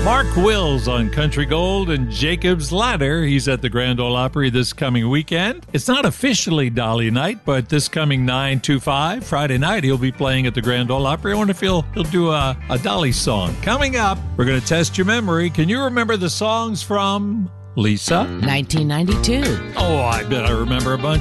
Mark Wills on Country Gold and Jacob's Ladder. He's at the Grand Ole Opry this coming weekend. It's not officially Dolly night, but this coming 9/25, Friday night, he'll be playing at the Grand Ole Opry. I wonder if he'll do a Dolly song. Coming up, we're going to test your memory. Can you remember the songs from Lisa? 1992. Oh, I bet I remember a bunch.